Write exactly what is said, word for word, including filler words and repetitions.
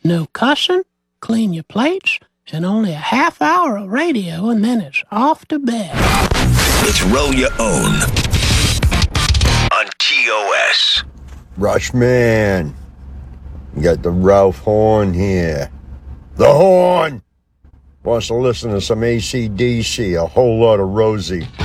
No cussing, clean your plates, and only a half hour of radio, and then it's off to bed. It's Roll Your Own on T O S. Rushman, you got the Ralph Horn here. The Horn wants to listen to some A C D C, a whole lot of Rosie.